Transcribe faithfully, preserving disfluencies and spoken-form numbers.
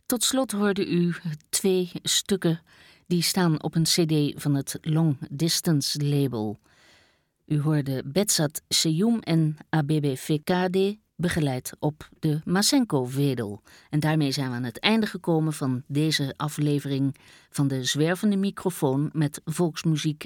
Tot slot hoorde u twee stukken die staan op een cd van het Long Distance label. U hoorde Betsat Seyum en Abebe Fekade, begeleid op de Masenko-vedel. En daarmee zijn we aan het einde gekomen van deze aflevering van de Zwervende Microfoon met volksmuziek